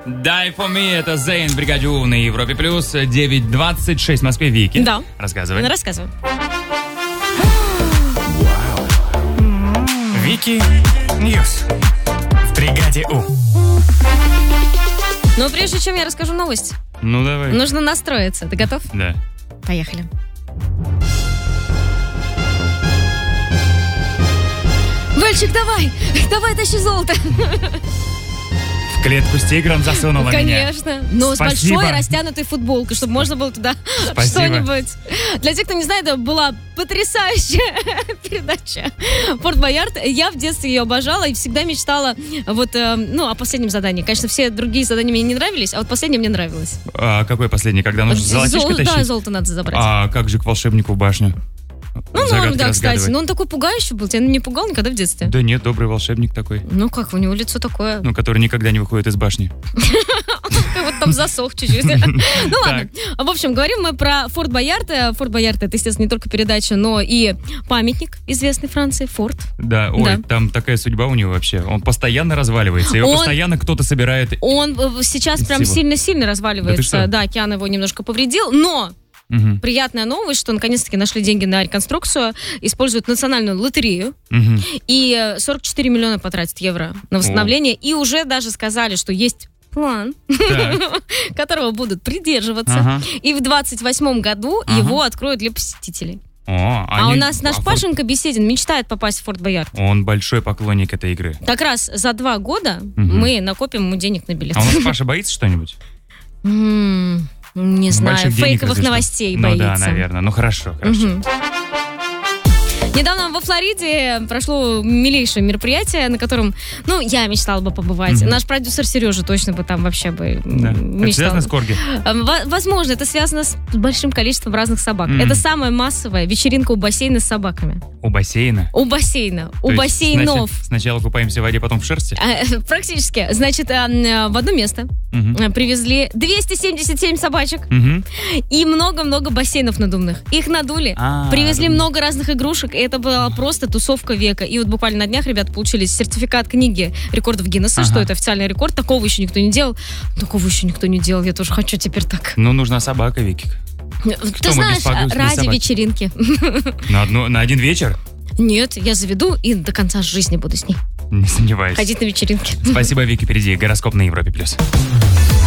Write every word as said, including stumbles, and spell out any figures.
Die for me, это Зейн в бригаде У на Европе плюс. девять двадцать шесть в Москве. Вики. Да. Рассказывай. Рассказывай. Вики Ньюс в бригаде У. Но прежде чем я расскажу новость, Ну, давай. нужно настроиться. Ты готов? Да. Поехали. Вальчик, давай! Давай, тащи золото! В клетку с тигром засунула меня. Конечно. Но Спасибо. с большой растянутой футболкой, чтобы можно было туда Спасибо. что-нибудь. Для тех, кто не знает, это была потрясающая передача Форт Боярд. Я в детстве ее обожала и всегда мечтала вот, э, ну, о последнем задании. Конечно, все другие задания мне не нравились, а вот последнее мне нравилось. А какой последний? Когда нужно золотишко Зол- тащить? Да, золото надо забрать. А как же к волшебнику в башню? ну, Загадки норм, да, кстати. разгадывать? Но он такой пугающий был. Тебя не пугал никогда в детстве? Да нет, добрый волшебник такой. Ну как, у него лицо такое. Ну, который никогда не выходит из башни. Вот там засох чуть-чуть. Ну ладно. В общем, говорим мы про Форт Боярд. Форт Боярд — это, естественно, не только передача, но и памятник известный Франции. Форт. Да, ой, Да. там такая судьба у него вообще. Он постоянно разваливается. Его Он- постоянно кто-то собирает. Он э, сейчас Из прям всего. сильно-сильно Да ты разваливается. что? Да, океан его немножко повредил, но Мгм, приятная новость, что наконец-таки нашли деньги на реконструкцию, используют национальную лотерею, мгм. и э, сорок четыре миллиона потратят евро на восстановление, и уже даже сказали, что есть план, Так, которого будут придерживаться, ага. и в двадцать восьмом году Ага. его откроют для посетителей. О, А они- у нас наш а Форт- Пашенька Беседин мечтает попасть в Форт Боярд. Он большой поклонник этой игры. Как раз за два года Мгм. мы накопим ему денег на билет. А у нас Паша боится что-нибудь? М, Не знаю, Больших денег фейковых разве что. новостей Ну боится. да, наверное. Ну хорошо, хорошо. Мгм. Недавно во Флориде прошло милейшее мероприятие, на котором, ну, я мечтала бы побывать. Мгм. Наш продюсер Сережа точно бы там вообще бы м, Да. Это мечтал. связано с Корги? Э, во- Возможно, это связано с большим количеством разных собак. Мгм. Это самая массовая вечеринка у бассейна с собаками. У бассейна? У бассейна, То у есть бассейнов. сначала- Сначала купаемся в воде, потом в шерсти? Э, Практически. Значит, э, м, в одно место Мгм. э, привезли двести семьдесят семь собачек Мгм. и много-много бассейнов надувных. Их надули. А, Привезли надувных. много разных игрушек, и это была просто тусовка века. И вот буквально на днях ребята получили сертификат книги рекордов Гиннесса, Ага. что это официальный рекорд. Такого еще никто не делал. Такого еще никто не делал. Я тоже хочу теперь так. Ну, нужна собака, Вики. Ты мы без знаешь, погрузки, без ради собаки? вечеринки. На, одну, на один вечер? Нет, я заведу и до конца жизни буду с ней Не сомневаюсь. ходить на вечеринки. Спасибо, Вики. Впереди гороскоп на Европе+. плюс.